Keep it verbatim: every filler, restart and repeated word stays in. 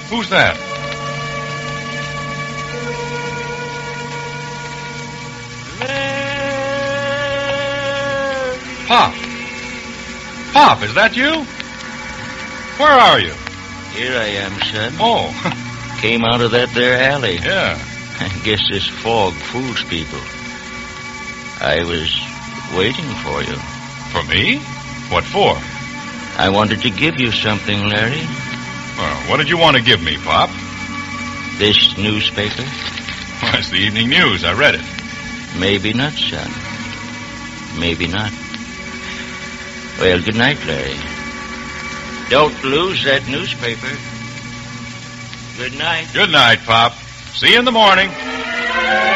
Who's that? Pop. Pop, is that you? Where are you? Here I am, son. Oh. Came out of that there alley. Yeah. I guess this fog fools people. I was waiting for you. For me? What for? I wanted to give you something, Larry. Well, what did you want to give me, Pop? This newspaper? Well, it's the evening news. I read it. Maybe not, son. Maybe not. Well, good night, Larry. Don't lose that newspaper. Good night. Good night, Pop. See you in the morning.